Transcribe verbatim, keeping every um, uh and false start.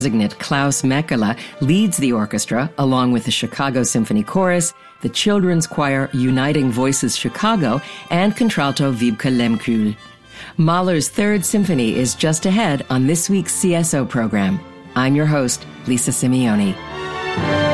designate Klaus Mekela leads the orchestra, along with the Chicago Symphony Chorus, the Children's Choir Uniting Voices Chicago, and contralto Wiebke Lemkühl. Mahler's Third Symphony is just ahead on this week's C S O program. I'm your host, Lisa Simeoni.